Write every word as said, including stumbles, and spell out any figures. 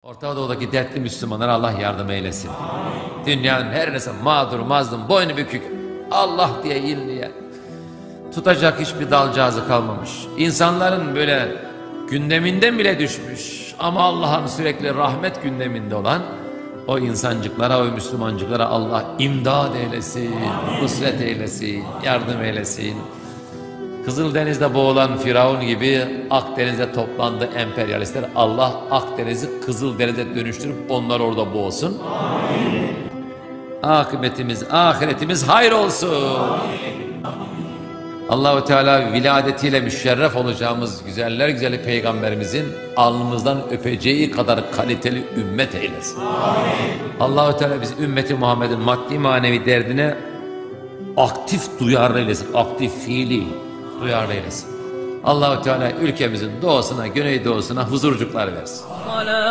Orta Doğu'daki dertli Müslümanlara Allah yardım eylesin. Dünyanın her nesi mağdur, mazlum, boynu bükük, Allah diye inleyen, tutacak hiçbir dalcağızı kalmamış. İnsanların böyle gündeminden bile düşmüş ama Allah'ın sürekli rahmet gündeminde olan o insancıklara, o Müslümancıklara Allah imdad eylesin, nusret eylesin, yardım eylesin. Kızıldeniz'de boğulan Firavun gibi Akdeniz'de toplandı emperyalistler. Allah Akdeniz'i Kızıldeniz'e dönüştürüp onları orada boğsun. Amin. Akıbetimiz, ahiretimiz hayır olsun. Allah-u Teala viladetiyle müşerref olacağımız güzeller güzeli peygamberimizin alnımızdan öpeceği kadar kaliteli ümmet eylesin. Allah-u Teala bizi ümmeti Muhammed'in maddi manevi derdine aktif duyarlı eylesin. Aktif fiili duyarlı eylesin. Allah-u Teala ülkemizin doğusuna, güneydoğusuna huzurcuklar versin.